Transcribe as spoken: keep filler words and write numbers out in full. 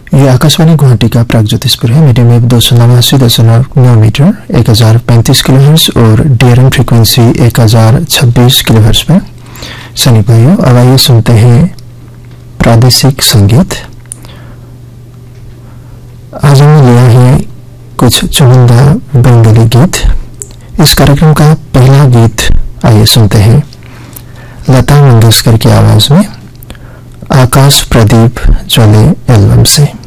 ये आकाशवाणी गुवाहाटी का प्रागज्योतिषपुर है। मीडियम वेव दो सौ नवासी दशमलव नौ मीटर एक हजार पैंतीस किलोहर्ट्ज और डीआरएम फ्रीक्वेंसी एक हजार छब्बीस किलोहर्ट्ज पर। सनी भाइयों, अब आइए सुनते हैं प्रादेशिक संगीत। आज हमने लिया है कुछ चुनिंदा बंगाली गीत। इस कार्यक्रम का पहला गीत आइए सुनते हैं लता मंगेशकर की आवाज में आकाश प्रदीप ज्वले एल्बम से।